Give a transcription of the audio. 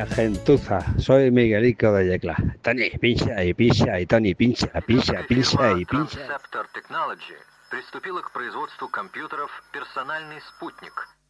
vaya gentuza, soy Miguelico de Yecla. Tony, pincha y Tony, pincha y pincha. Transceptor Technology приступила к производству компьютеров «Персональный спутник».